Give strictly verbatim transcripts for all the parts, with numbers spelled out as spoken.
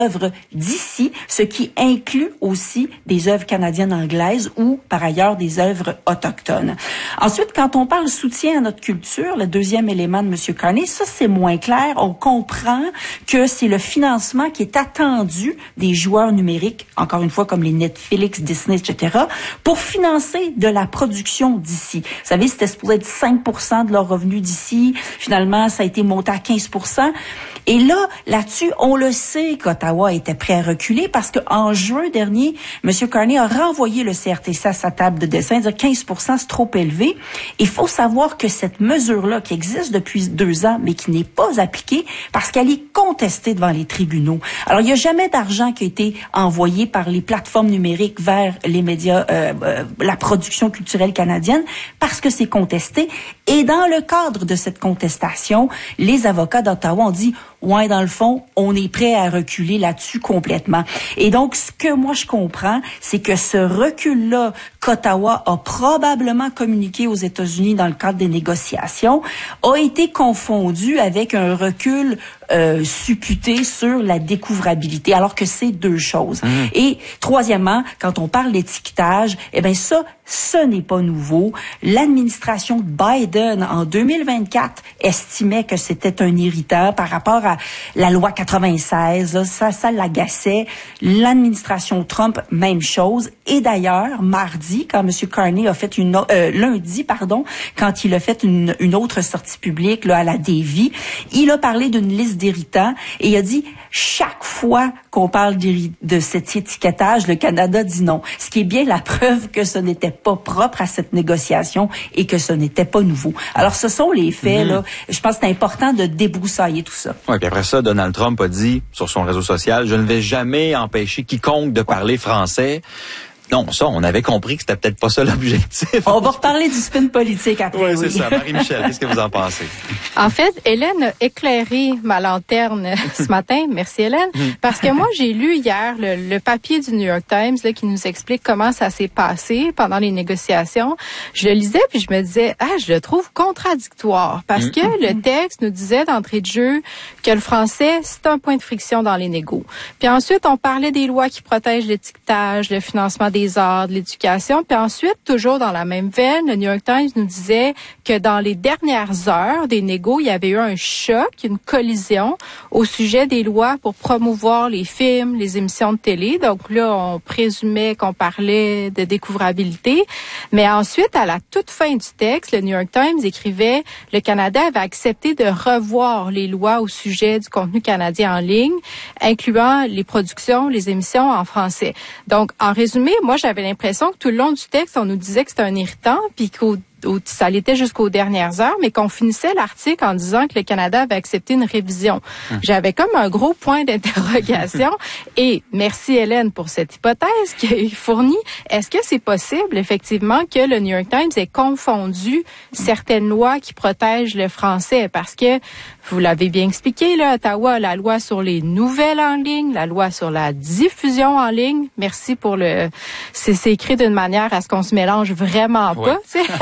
œuvres d'ici, ce qui inclut aussi des œuvres canadiennes anglaises ou, par ailleurs, des œuvres autochtones. Ensuite, quand on parle soutien à notre culture, le deuxième élément de M. Carney, ça, c'est moins clair. On comprend que c'est le financement qui est attendu des joueurs numériques, encore une fois, comme les Netflix, Disney, et cetera, pour financer de la production d'ici. Vous savez, c'était supposé être cinq pour cent de leurs revenus d'ici. Finalement, ça a été monté à quinze pour cent. Et là, là-dessus, on le sait qu'Ottawa était prêt à reculer parce qu'en juin dernier, M. Carney a renvoyé le C R T C à sa table de dessin, dire quinze pour cent, c'est trop élevé. Il faut savoir que cette mesure-là, qui existe depuis deux ans, mais qui n'est pas appliquée parce qu'elle est contestée devant les tribunaux. Alors, il n'y a jamais d'argent qui a été envoyé par les plateformes numériques vers les médias, euh, euh, la production culturelle canadienne, parce que c'est contesté. Et dans le cadre de cette contestation, les avocats d'Ottawa ont dit ouais, dans le fond, on est prêt à reculer là-dessus complètement. Et donc, ce que moi je comprends, c'est que ce recul-là qu'Ottawa a probablement communiqué aux États-Unis dans le cadre des négociations a été confondu avec un recul euh, supputé sur la découvrabilité, alors que c'est deux choses. Mmh. Et troisièmement, quand on parle d'étiquetage, eh bien ça, ce n'est pas nouveau. L'administration Biden, en deux mille vingt-quatre, estimait que c'était un irritant par rapport à la loi quatre-vingt-seize. Là, ça, ça l'agaçait. L'administration Trump, même chose. Et d'ailleurs, mardi, quand M. Carney a fait une... Euh, lundi, pardon, quand il a fait une, une autre sortie publique là, à la Davie, il a parlé d'une liste d'irritants et il a dit, chaque fois qu'on parle de cet étiquetage, le Canada dit non. Ce qui est bien la preuve que ce n'était pas propre à cette négociation et que ce n'était pas nouveau. Alors, ce sont les faits, mmh. là. Je pense que c'est important de débroussailler tout ça. Oui, puis après ça, Donald Trump a dit sur son réseau social, je ne vais jamais empêcher quiconque de parler français. Non, ça, on avait compris que c'était peut-être pas ça l'objectif. On va reparler du spin politique après. Ouais, oui, c'est ça. Marie-Michel, qu'est-ce que vous en pensez? En fait, Hélène a éclairé ma lanterne ce matin. Merci, Hélène. Parce que moi, j'ai lu hier le, le papier du New York Times là, qui nous explique comment ça s'est passé pendant les négociations. Je le lisais puis je me disais, ah, je le trouve contradictoire. Parce que le texte nous disait d'entrée de jeu que le français, c'est un point de friction dans les négos. Puis ensuite, on parlait des lois qui protègent l'étiquetage, le financement des des arts, de l'éducation. Puis ensuite, toujours dans la même veine, le New York Times nous disait que dans les dernières heures des négos, il y avait eu un choc, une collision au sujet des lois pour promouvoir les films, les émissions de télé. Donc là, on présumait qu'on parlait de découvrabilité. Mais ensuite, à la toute fin du texte, le New York Times écrivait « Le Canada avait accepté de revoir les lois au sujet du contenu canadien en ligne, incluant les productions, les émissions en français. » Donc, en résumé, moi, j'avais l'impression que tout le long du texte, on nous disait que c'était un irritant, puis qu'au ça l'était jusqu'aux dernières heures, mais qu'on finissait l'article en disant que le Canada avait accepté une révision. Hum. J'avais comme un gros point d'interrogation. Et merci Hélène pour cette hypothèse qu'il fournit. Est-ce que c'est possible, effectivement, que le New York Times ait confondu certaines lois qui protègent le français? Parce que, vous l'avez bien expliqué, là, Ottawa, la loi sur les nouvelles en ligne, la loi sur la diffusion en ligne. Merci pour le... C'est, c'est écrit d'une manière à ce qu'on se mélange vraiment pas, tu sais.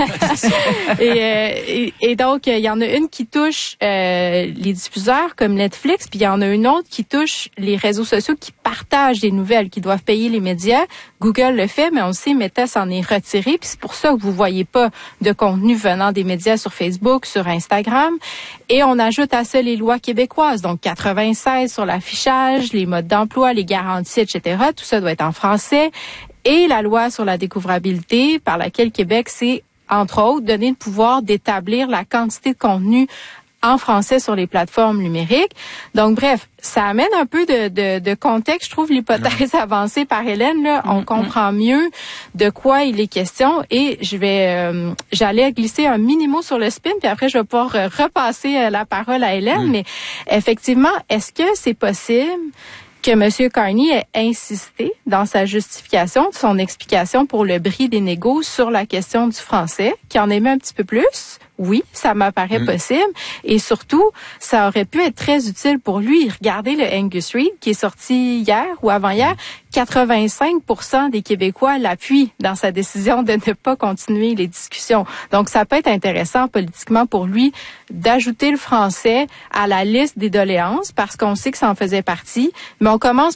et, euh, et, et donc, il y en a une qui touche euh, les diffuseurs comme Netflix, puis il y en a une autre qui touche les réseaux sociaux qui partagent des nouvelles, qui doivent payer les médias. Google le fait, mais on sait, Meta s'en est retiré, puis c'est pour ça que vous voyez pas de contenu venant des médias sur Facebook, sur Instagram. Et on ajoute à ça les lois québécoises, donc quatre-vingt-seize sur l'affichage, les modes d'emploi, les garanties, et cetera. Tout ça doit être en français. Et la loi sur la découvrabilité, par laquelle Québec s'est entre autres, donner le pouvoir d'établir la quantité de contenu en français sur les plateformes numériques. Donc, bref, ça amène un peu de, de, de contexte. Je trouve l'hypothèse avancée par Hélène, là, on comprend mieux de quoi il est question. Et je vais, euh, j'allais glisser un mini-mot sur le spin, puis après, je vais pouvoir repasser la parole à Hélène. Mm. Mais effectivement, est-ce que c'est possible que M. Carney ait insisté dans sa justification, son explication pour le bris des négos sur la question du français, qu'il en aimait un petit peu plus? Oui, ça m'apparaît mmh. possible. Et surtout, ça aurait pu être très utile pour lui. Regardez le Angus Reid qui est sorti hier ou avant-hier. quatre-vingt-cinq pour cent des Québécois l'appuient dans sa décision de ne pas continuer les discussions. Donc, ça peut être intéressant politiquement pour lui d'ajouter le français à la liste des doléances parce qu'on sait que ça en faisait partie. Mais on commence